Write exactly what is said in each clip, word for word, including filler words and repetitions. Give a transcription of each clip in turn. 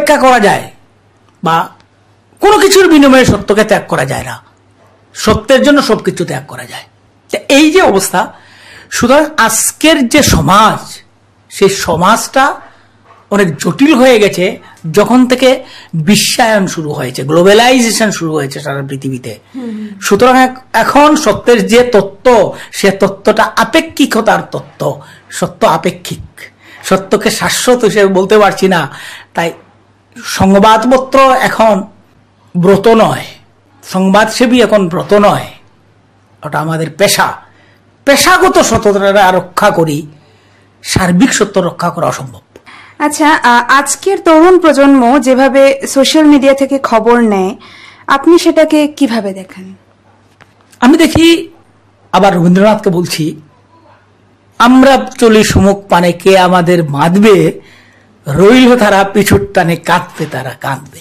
উপেক্ষা করা যায় বা কোনো কিছুর বিনিময়ে সত্যকে ত্যাগ করা যায় না, সত্যের জন্য সবকিছু ত্যাগ করা যায়। এই যে অবস্থা, সুতরাং আজকের যে সমাজ, সেই সমাজটা অনেক জটিল হয়ে গেছে যখন থেকে বিশ্বায়ন শুরু হয়েছে, গ্লোবালাইজেশন শুরু হয়েছে সারা পৃথিবীতে। সুতরাং এখন সত্যের যে তত্ত্ব, সে তত্ত্বটা আপেক্ষিকতার তত্ত্ব। সত্য আপেক্ষিক, সত্যকে শাশ্বত হিসেবে বলতে পারছি না। তাই সংবাদপত্র এখন ব্রত নয়, সংবাদসেবী এখন ব্রত নয়, ওটা আমাদের পেশা। পেশাগত সত্যতা রক্ষা করি, সার্বিক সত্য রক্ষা করা অসম্ভব। আচ্ছা, আজকের তরুণ প্রজন্ম যেভাবে সোশ্যাল মিডিয়া থেকে খবর নেয়, আপনি সেটাকে কিভাবে দেখেন? আমি দেখি, আবার রবীন্দ্রনাথকে বলছি, আমরা চলি সুমুখ পানে, কে আমাদের বাঁধবে, রইল তারা পিছুর টানে, কাঁদবে তারা কাঁদবে।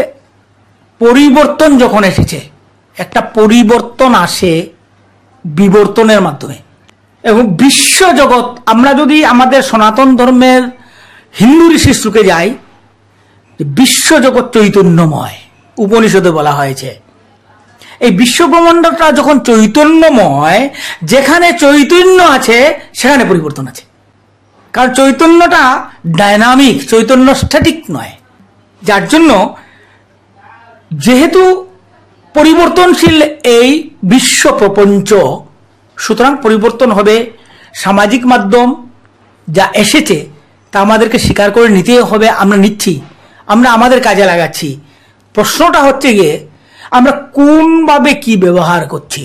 পরিবর্তন যখন এসেছে, একটা পরিবর্তন আসে বিবর্তনের মাধ্যমে, এবং বিশ্ব জগৎ, আমরা যদি আমাদের সনাতন ধর্মের হিন্দু ঋষির শ্লোকে যাই, বিশ্ব জগৎ চৈতন্যময়, উপনিষদে বলা হয়েছে। এই বিশ্বব্রহ্মাণ্ডটা যখন চৈতন্যময়, যেখানে চৈতন্য আছে সেখানে পরিবর্তন আছে। কারণ চৈতন্যটা ডায়নামিক, চৈতন্য স্ট্যাটিক নয়। যার জন্য যেহেতু পরিবর্তনশীল এই বিশ্ব প্রপঞ্চ, সুতরাং পরিবর্তন হবে। সামাজিক মাধ্যম যা এসেছে তা আমাদেরকে স্বীকার করে নিতে হবে, আমরা নিচ্ছি, আমরা আমাদের কাজে লাগাচ্ছি। প্রশ্নটা হচ্ছে গিয়ে আমরা কোনভাবে কি ব্যবহার করছি।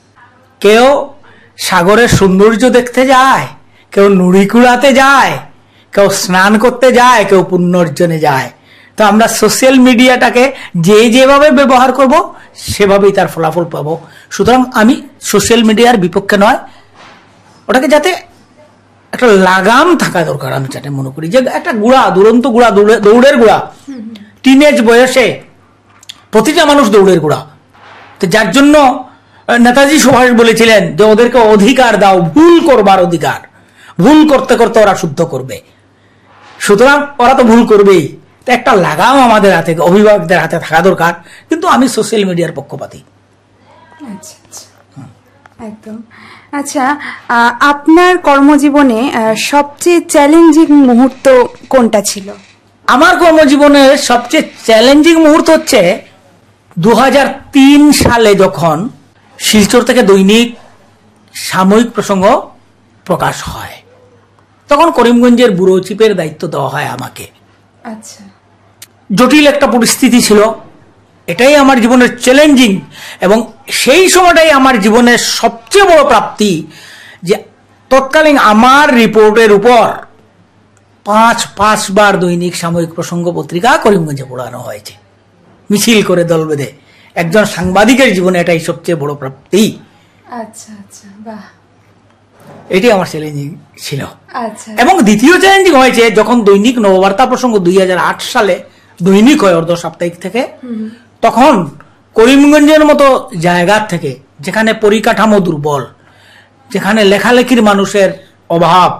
কেউ সাগরের সৌন্দর্য দেখতে যায়, কেউ নুড়ি কুড়াতে যায়, কেউ স্নান করতে যায়, কেউ পুণ্যার্জনে যায়। তো আমরা সোশ্যাল মিডিয়াটাকে যে যেভাবে ব্যবহার করব সেভাবেই তার ফলাফল পাবো। সুতরাং আমি সোশ্যাল মিডিয়ার বিপক্ষে নয়, ওটাকে যাতে একটা লাগাম থাকা দরকার। আমি যাতে মনে করি যে একটা গুড়া, দুরন্ত গুড়া, দৌড়ের গুড়া, টিনেজ বয়সে প্রতিটা মানুষ দৌড়ের গুড়া। তো যার জন্য নেতাজি সুভাষ বলেছিলেন যে ওদেরকে অধিকার দাও, ভুল করবার অধিকার। ভুল করতে করতে ওরা শুদ্ধ করবে। সুতরাং ওরা তো ভুল করবেই, তো একটা লাগাম আমাদের হাতে, অভিভাবকদের হাতে থাকা দরকার। কিন্তু আমি সোশ্যাল মিডিয়ার পক্ষপাতী। আচ্ছা আচ্ছা, একদম। আচ্ছা, আপনার কর্মজীবনে সবচেয়ে চ্যালেঞ্জিং মুহূর্ত কোনটা ছিল? আমার কর্মজীবনের সবচেয়ে চ্যালেঞ্জিং মুহূর্ত হচ্ছে দু হাজার তিন সালে যখন শিলচর থেকে দৈনিক সাময়িক প্রসঙ্গ প্রকাশ হয়, তখন করিমগঞ্জের ব্যুরো চিফের দায়িত্ব দেওয়া হয় আমাকে। আচ্ছা, জটিল একটা পরিস্থিতি ছিল, এটাই আমার জীবনের চ্যালেঞ্জিং, এবং সেই সময়টাই আমার জীবনের সবচেয়ে বড় প্রাপ্তি যে তৎকালীন আমার রিপোর্টের উপর পাঁচ পাঁচবার দৈনিক সাময়িক প্রসঙ্গ পত্রিকা করিমগঞ্জে পড়ানো হয়েছে, মিছিল করে দল বেঁধে। একজন সাংবাদিকের জীবনে এটাই সবচেয়ে বড় প্রাপ্তি। আচ্ছা আচ্ছা, বাহ, এটি আমার চ্যালেঞ্জিং ছিল। আচ্ছা, এবং দ্বিতীয় চ্যালেঞ্জিং হয়েছে যখন দৈনিক নববার্তা প্রসঙ্গ দুই হাজার আট সালে দৈনিক হয় অর্ধ সাপ্তাহিক থেকে, তখন করিমগঞ্জের মতো জায়গার থেকে, যেখানে পরিকাঠামো দুর্বল, যেখানে লেখালেখির মানুষের অভাব,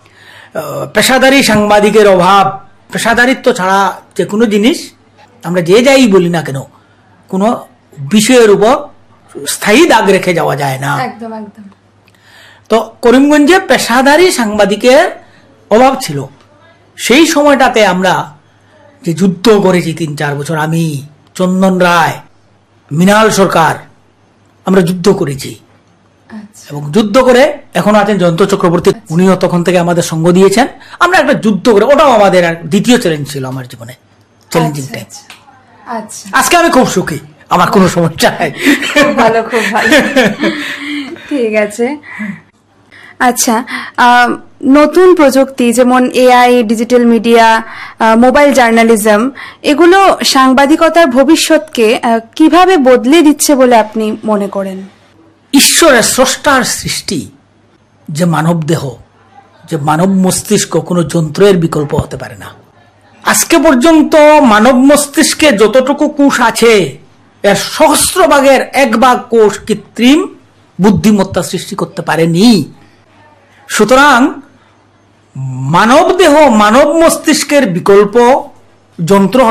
পেশাদারি সাংবাদিকের অভাব, পেশাদারিত্ব ছাড়া যে কোনো জিনিস আমরা যে যাই বলি না কেন, কোনো বিষয়ের উপর স্থায়ী দাগ রেখে যাওয়া যায় না। একদম একদম। তো করিমগঞ্জে পেশাদারি সাংবাদিকের অভাব ছিল। সেই সময়টাতে আমরা যে যুদ্ধ করেছি তিন চার বছর, আমি, চন্দন রায়, মৃণাল সরকার, আমরা যুদ্ধ করেছি। এবং যুদ্ধ করে এখন আছেন জয়ন্ত চক্রবর্তী, উনিও তখন থেকে আমাদের সঙ্গ দিয়েছেন। আমরা একটা যুদ্ধ করে, ওটাও আমাদের দ্বিতীয় চ্যালেঞ্জ ছিল আমার জীবনে, চ্যালেঞ্জিং টাইম। আজকে আমি খুব সুখী, আমার কোনো সমস্যা নাই। ভালো, খুব ভালো, ঠিক আছে। আচ্ছা, নতুন প্রযুক্তি যেমন AI, digital media, mobile journalism, এগুলো সাংবাদিকতার ভবিষ্যৎকে কিভাবে বদলে দিচ্ছে বলে আপনি মনে করেন? ঈশ্বরের স্রষ্টার সৃষ্টি যে মানব দেহ, যে মানব মস্তিষ্ক কোনো যন্ত্রের বিকল্প হতে পারে না। আজকে পর্যন্ত মানব মস্তিষ্কে যতটুকু কোষ আছে এর সহস্র ভাগের এক ভাগ কোষ কৃত্রিম বুদ্ধিমত্তা সৃষ্টি করতে পারেনি। সুতরাং মানব দেহ, মানব মস্তিষ্কের বিকল্প যন্ত্র